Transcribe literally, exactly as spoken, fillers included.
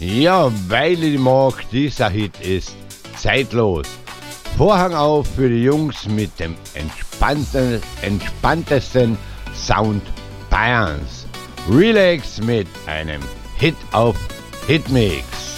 Ja, weil ich mag, dieser Hit ist zeitlos. Vorhang auf für die Jungs mit dem entspannten, entspanntesten Sound Bayerns. Relax mit einem Hit auf Hitmix.